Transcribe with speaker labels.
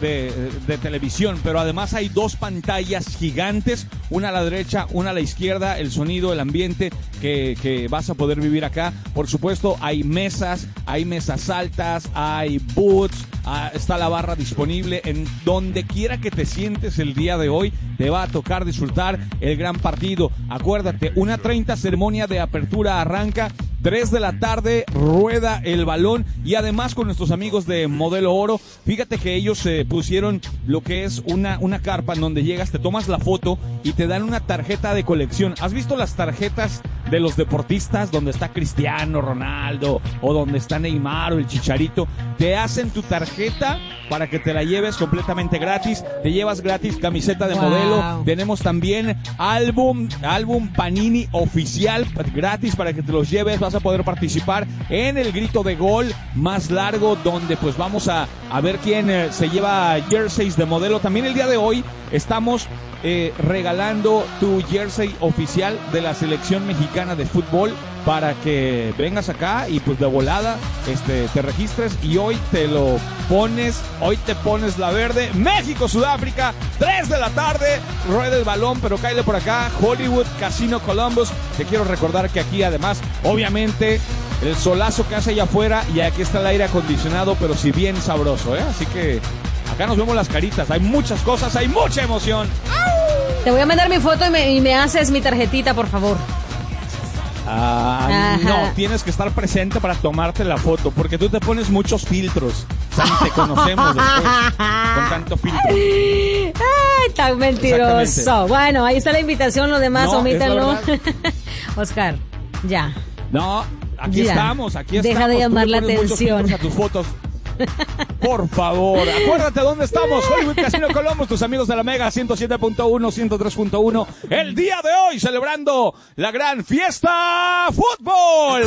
Speaker 1: de televisión, pero además hay 2 pantallas gigantes, una a la derecha, una a la izquierda, el sonido, el ambiente que vas a poder vivir acá. Por supuesto, hay mesas altas, hay booths, está la barra disponible. En donde quiera que te sientes el día de hoy, te va a tocar disfrutar el gran partido. Acuérdate, 1:30 ceremonia de apertura arranca, 3 de la tarde rueda el balón, y además con nuestros amigos de Modelo Oro, fíjate que ellos pusieron lo que es una carpa en donde llegas, te tomas la foto y te dan una tarjeta de colección. ¿Has visto las tarjetas de los deportistas donde está Cristiano Ronaldo o donde está Neymar o el Chicharito? Te hacen tu tarjeta para que te la lleves completamente gratis. Te llevas gratis camiseta de modelo. Tenemos también álbum Panini oficial gratis para que te los lleves. Vas a poder participar en el grito de gol más largo, donde pues vamos a ver quién se lleva jerseys de modelo. También el día de hoy estamos regalando tu jersey oficial de la selección mexicana de fútbol para que vengas acá y pues de volada te registres y hoy te lo pones, hoy te pones la verde. México, Sudáfrica, 3 de la tarde, rueda el balón, pero cáele por acá, Hollywood Casino Columbus. Te quiero recordar que aquí además, obviamente, el solazo que hace allá afuera y aquí está el aire acondicionado, pero sí bien sabroso, así que acá nos vemos las caritas, hay muchas cosas, hay mucha emoción.
Speaker 2: Te voy a mandar mi foto y me haces mi tarjetita, por favor.
Speaker 1: No, tienes que estar presente para tomarte la foto, porque tú te pones muchos filtros. O sea, te conocemos después con tanto filtro.
Speaker 2: Ay, tan mentiroso. Bueno, ahí está la invitación, lo demás omítanlo. Oscar, ya.
Speaker 1: No, aquí estamos.
Speaker 2: Deja de llamar la atención
Speaker 1: a tus fotos. Por favor, acuérdate dónde estamos. Hollywood Casino Columbus, tus amigos de la Mega 107.1, 103.1. El día de hoy celebrando la gran fiesta fútbol.